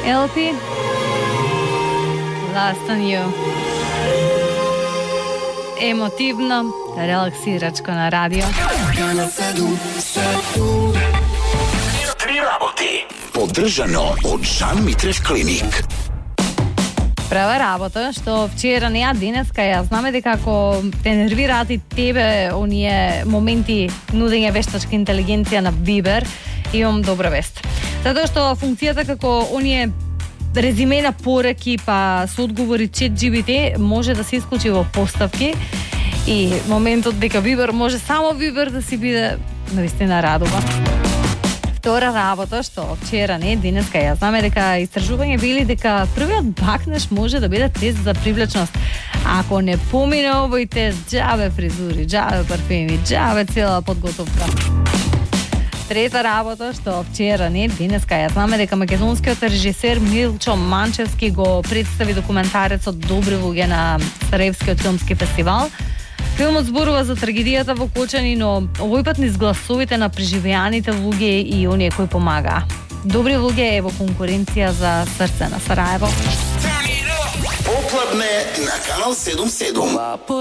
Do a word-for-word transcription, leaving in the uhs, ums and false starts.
Елпи, Last on You. Емотивно, релаксирачко на радио. Три работи. Поддржано од Жан Митрев клиник. Права работа, што вчера не ја денеска ја знаме дека ако те нервираат и тебе оние моменти нудење вештачка интелигенција на Viber, имам добра вест. Затоа што функцијата како оние резиме на пораки па со одговори ChatGPT може да се исклучи во поставки и моментот дека Viber може само Viber да си биде навистина радоба. Втора работа, што вчера не, денеска ја знаме дека истражување вели дека првиот бакнеш може да биде тест за привлечност. Ако не помине овој тест, џабе фризури, џабе парфеми, џабе цела подготовка. Трета работа, што вчера не, денеска ја знаме дека македонскиот режисер Милчо Манчевски го представи документарецот Добри луѓе на Сараевскиот филмски фестивал. Филмот зборува за трагедијата во Кочани, но овој пат низ гласовите на преживеаните луѓе и оние кои помагаа. Добри луѓе е во конкуренција за срце на Сараево. Попладне на Канал седум седум.